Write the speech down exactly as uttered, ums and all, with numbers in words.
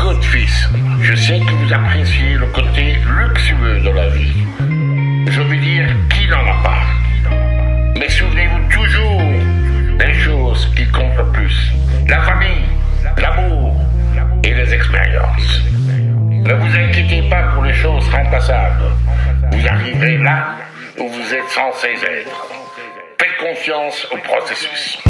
votre fils, je sais que vous appréciez le côté luxueux de la vie. Je veux dire, qui n'en a pas? Mais souvenez-vous toujours des choses qui comptent le plus. La famille, l'amour et les expériences. Ne vous inquiétez pas pour les choses remplaçables. Vous arriverez là où vous êtes censés être. Faites confiance au processus.